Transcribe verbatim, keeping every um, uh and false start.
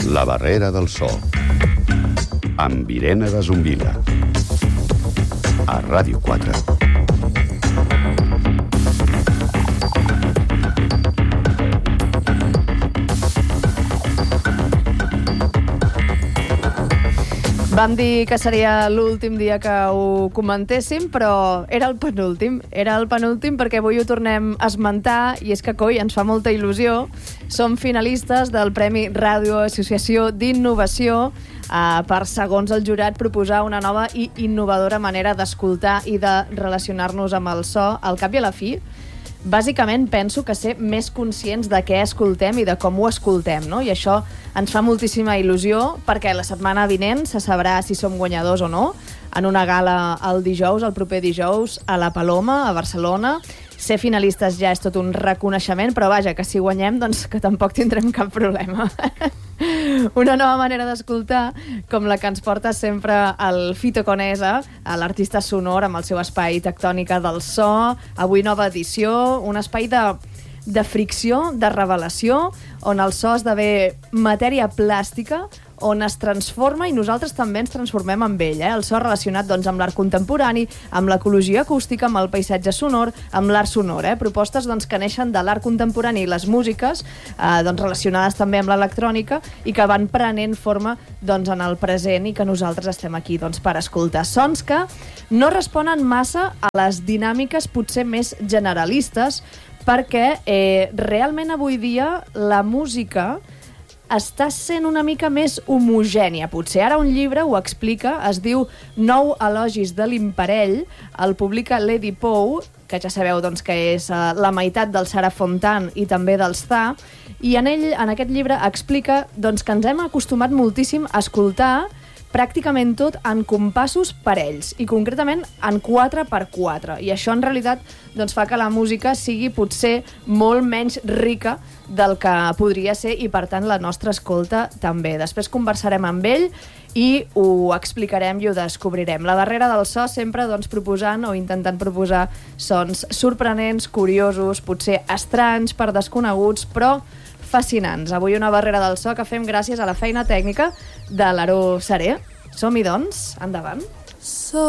La barrera del so, amb Irene de Zumbila, a Ràdio quatre. Vam dir que seria l'últim dia que ho comentéssim, però era el penúltim. Era el penúltim perquè avui ho tornem a esmentar i és que, coi, ens fa molta il·lusió. Som finalistes del Premi Ràdio Associació d'Innovació eh, per, segons el jurat, proposar una nova i innovadora manera d'escoltar i de relacionar-nos amb el so. Al cap i a la fi, bàsicament penso que ser més conscients de què escoltem i de com ho escoltem, no? I això ens fa moltíssima il·lusió perquè la setmana vinent se sabrà si som guanyadors o no en una gala el dijous, el proper dijous, a la Paloma, a Barcelona. Ser finalistes ja és tot un reconeixement, però vaja, que si guanyem, doncs que tampoc tindrem cap problema. Una nova manera d'escoltar, com la que ens porta sempre el Fito Conesa, l'artista sonor amb el seu espai Tectònica del So. Avui nova edició, un espai de, de fricció, de revelació, on el so esdevé matèria plàstica, on es transforma i nosaltres també ens transformem amb ell. Eh? El so relacionat doncs, amb l'art contemporani, amb l'ecologia acústica, amb el paisatge sonor, amb l'art sonor. Eh? Propostes doncs, que neixen de l'art contemporani i les músiques eh, doncs, relacionades també amb l'electrònica i que van prenent forma doncs, en el present i que nosaltres estem aquí doncs, per escoltar. Sons que no responen massa a les dinàmiques potser més generalistes perquè eh, realment avui dia la música està sent una mica més homogènia, potser. Ara un llibre ho explica, es diu Nou elogis de l'imparell, el publica l'Eddie Pou, que ja sabeu doncs, que és uh, la meitat del Sara Fontan i també del Sta, i en ell, en aquest llibre, explica doncs, que ens hem acostumat moltíssim a escoltar pràcticament tot en compassos parells i concretament en quatre per quatre, i això en realitat doncs, fa que la música sigui potser molt menys rica del que podria ser i per tant la nostra escolta també. Després conversarem amb ell i ho explicarem i ho descobrirem. La barrera del so sempre doncs, proposant o intentant proposar sons sorprenents, curiosos, potser estranys per desconeguts, però fascinants. Avui una barrera del so que fem gràcies a la feina tècnica de l'Aro Seré. Som-hi, doncs, endavant. So